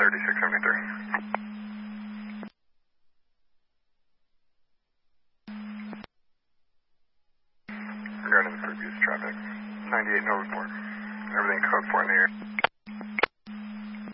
3673. Regarding the previous traffic, 98 no report. Everything code 4 in the air.